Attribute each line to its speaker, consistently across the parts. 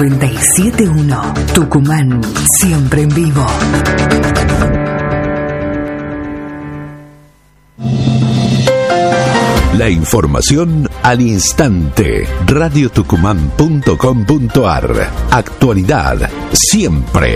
Speaker 1: 97.1 Tucumán, siempre en vivo.
Speaker 2: La información al instante. radiotucumán.com.ar. Actualidad siempre.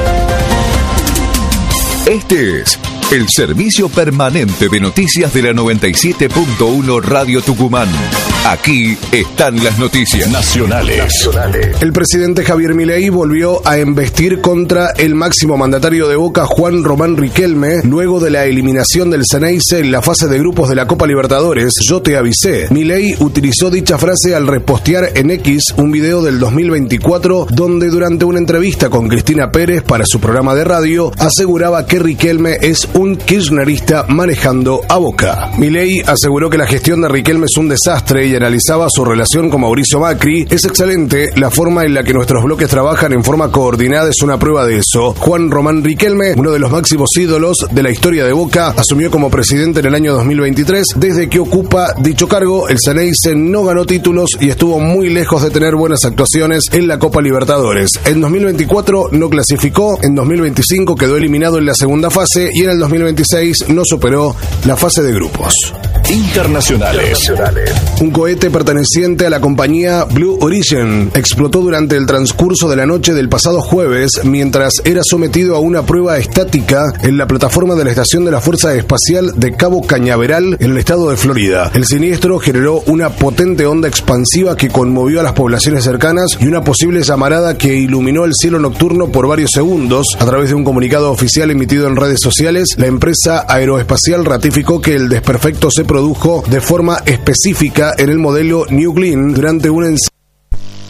Speaker 2: Este es el servicio permanente de noticias de la 97.1 Radio Tucumán. Aquí están las noticias nacionales.
Speaker 3: El presidente Javier Milei volvió a embestir contra el máximo mandatario de Boca, Juan Román Riquelme, luego de la eliminación del Ceneice en la fase de grupos de la Copa Libertadores. Yo te avisé. Milei utilizó dicha frase al repostear en X un video del 2024 donde durante una entrevista con Cristina Pérez para su programa de radio aseguraba que Riquelme es un kirchnerista manejando a Boca. Milei aseguró que la gestión de Riquelme es un desastre y analizaba su relación con Mauricio Macri. Es excelente, la forma en la que nuestros bloques trabajan en forma coordinada es una prueba de eso. Juan Román Riquelme, uno de los máximos ídolos de la historia de Boca, asumió como presidente en el año 2023. Desde que ocupa dicho cargo, el Ceneice no ganó títulos y estuvo muy lejos de tener buenas actuaciones en la Copa Libertadores. En 2024 no clasificó, en 2025 quedó eliminado en la segunda fase y en el 2026 no superó la fase de grupos.
Speaker 2: Internacionales.
Speaker 3: Un cohete perteneciente a la compañía Blue Origin explotó durante el transcurso de la noche del pasado jueves mientras era sometido a una prueba estática en la plataforma de la estación de la Fuerza Espacial de Cabo Cañaveral en el estado de Florida. El siniestro generó una potente onda expansiva que conmovió a las poblaciones cercanas y una posible llamarada que iluminó el cielo nocturno por varios segundos. A través de un comunicado oficial emitido en redes sociales, la empresa aeroespacial ratificó que el desperfecto se produjo de forma específica en el modelo New Glenn durante un ensayo